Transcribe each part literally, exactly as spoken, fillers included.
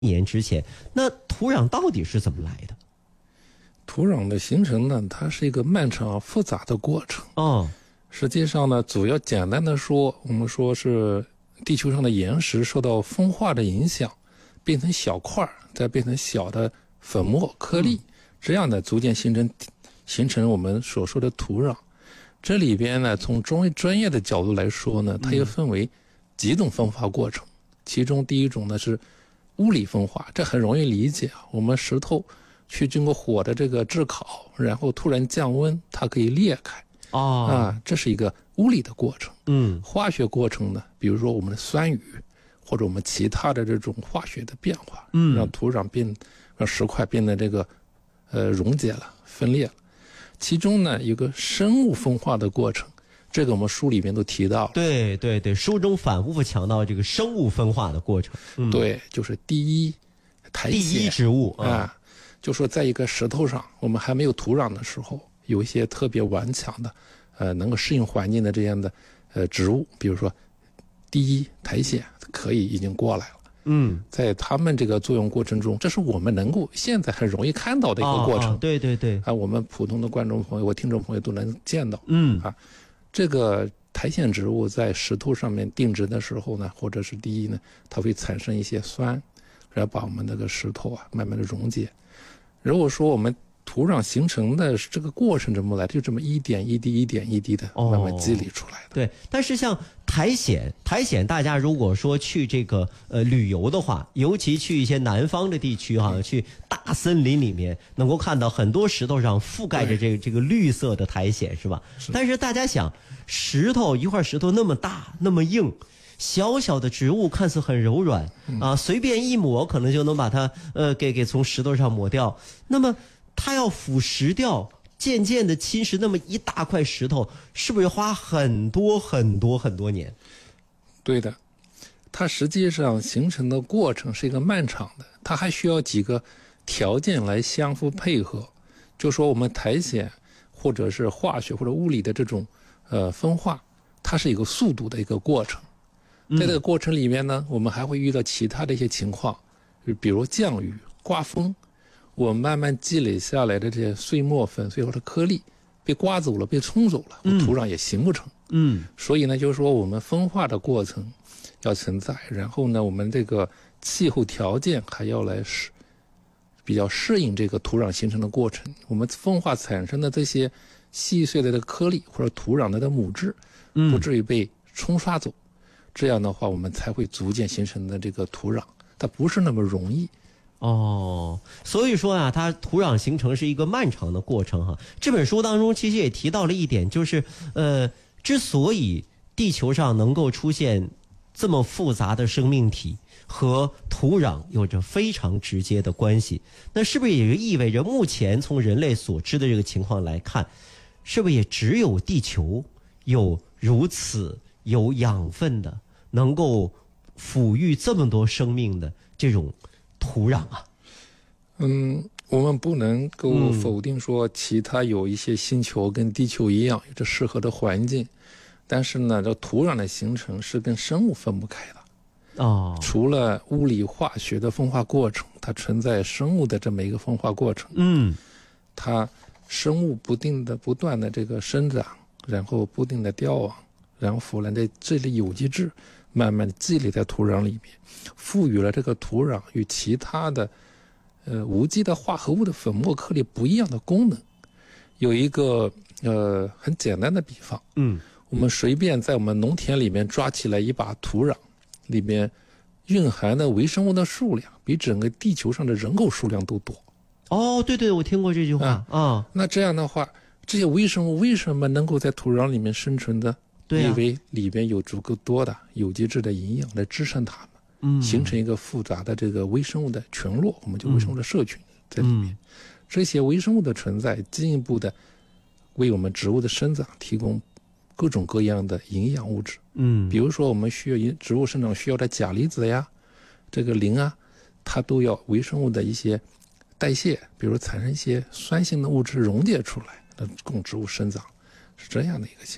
年之前，那土壤到底是怎么来的？ 土壤的形成呢，它是一个漫长复杂的过程。 哦， 实际上呢，主要简单的说，我们说是地球上的岩石受到风化的影响，变成小块，再变成小的粉末颗粒，嗯、这样呢，逐渐形成形成我们所说的土壤。这里边呢，从专专业的角度来说呢，它又分为几种风化过程。嗯、其中第一种呢是物理风化，这很容易理解啊。我们石头去经过火的这个炙烤，然后突然降温，它可以裂开。 哦， 啊，这是一个物理的过程。 嗯， 化学过程呢，比如说我们的酸雨，或者我们其他的这种化学的变化， 嗯， 让土壤变，让石块变得这个呃溶解了、分裂了。其中呢，有个生物风化的过程，这个我们书里面都提到了。 对对对，书中反复强调这个生物分化的过程。 嗯、对，就是第一苔藓， 第一植物啊、 啊，就说在一个石头上，我们还没有土壤的时候，有一些特别顽强的，呃，能够适应环境的这样的呃植物，比如说第一苔藓可以已经过来了。 嗯， 在它们这个作用过程中，这是我们能够现在很容易看到的一个过程。 哦哦、对对对， 啊，我们普通的观众朋友、我听众朋友都能见到。 嗯， 啊，这个苔藓植物在石头上面定植的时候呢，或者是第一呢，它会产生一些酸，然后把我们那个石头啊慢慢的溶解。如果说我们土壤形成的这个过程怎么来，就这么一点一滴、一点一滴的慢慢积累出来的。 哦、对，但是像苔藓，苔藓大家如果说去这个呃旅游的话，尤其去一些南方的地区哈、啊，去大森林里面，能够看到很多石头上覆盖着这个这个绿色的苔藓，是吧？是。但是大家想，石头一块石头那么大，那么硬。小小的植物看似很柔软啊，随便一抹可能就能把它呃给给从石头上抹掉。那么它要腐蚀掉，渐渐的侵蚀那么一大块石头，是不是要花很多很多很多年？ 对的，它实际上形成的过程是一个漫长的，它还需要几个条件来相互配合。就说我们苔藓或者是化学或者物理的这种呃分化，它是一个速度的一个过程。在这个过程里面呢，我们还会遇到其他的一些情况，比如降雨、刮风，我们慢慢积累下来的这些碎末粉碎或者颗粒被刮走了、被冲走了，土壤也形不成。 嗯， 所以呢，就是说我们分化的过程要存在，然后呢，我们这个气候条件还要来适比较适应这个土壤形成的过程。我们分化产生的这些细碎的颗粒或者土壤的母质，不至于被冲刷走。这样的话，我们才会逐渐形成的这个土壤，它不是那么容易。 哦，所以说啊，它土壤形成是一个漫长的过程哈。这本书当中其实也提到了一点，就是呃，之所以地球上能够出现这么复杂的生命体，和土壤有着非常直接的关系。那是不是也就意味着，目前从人类所知的这个情况来看，是不是也只有地球有如此有养分的，能够抚育这么多生命的这种土壤啊？ 嗯，我们不能够否定说其他有一些星球跟地球一样有着适合的环境，但是呢，这土壤的形成是跟生物分不开的。 哦， 除了物理化学的分化过程，它存在生物的这么一个分化过程。 嗯， 它生物不定的不断的这个生长，然后不定的凋亡。然后腐烂的这类有机质慢慢积累在土壤里面，赋予了这个土壤与其他的呃无机的化合物的粉末颗粒不一样的功能。有一个呃很简单的比方， 嗯， 我们随便在我们农田里面抓起来一把土壤，里面蕴含的微生物的数量比整个地球上的人口数量都多。 哦，对对，我听过这句话啊、嗯。 那这样的话，这些微生物为什么能够在土壤里面生存的？ 对啊、 因为里边有足够多的有机质的营养来支撑它们， 嗯， 形成一个复杂的这个微生物的群落，我们叫微生物的社群在里面。 嗯、 这些微生物的存在，进一步的为我们植物的生长提供各种各样的营养物质。 嗯， 比如说我们需要植物生长需要的钾离子呀，这个磷啊，它都要微生物的一些代谢，比如产生一些酸性的物质溶解出来，供植物生长，是这样的一个情况。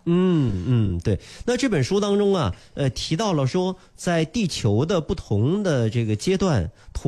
嗯嗯，对。那这本书当中啊，呃，提到了说，在地球的不同的这个阶段。